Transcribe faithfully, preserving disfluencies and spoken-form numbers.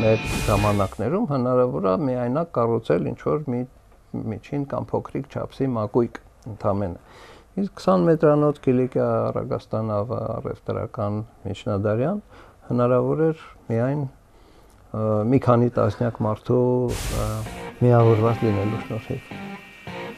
մեր ժամանակներում հնարավոր է միայնակ կառուցել ինչ-որ մի միջին կամ փոքրիկ չափսի մակույկ ընդամենը։ Իսկ քսան մետրանոց Կիլիկիա Ռագաստան ավա առևտրական միջնադարյան հնարավոր էր միայն մի քանի տասնյակ մարդու միավորված լինելու շնորհիվ։